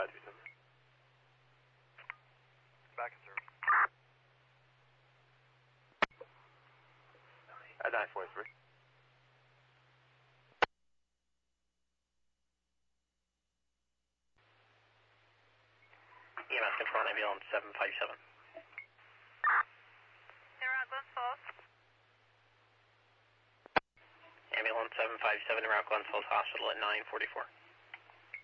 Roger, sir. Back in service. 943. EMS control, ambulance 757. They're on Glens Falls. Ambulance 757 around Glens Falls Hospital at 944.